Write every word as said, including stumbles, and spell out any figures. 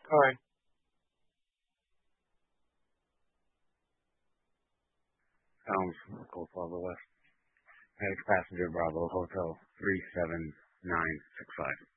All right. Elms, Golf Bravo West. Next passenger Bravo Hotel three seven nine six five.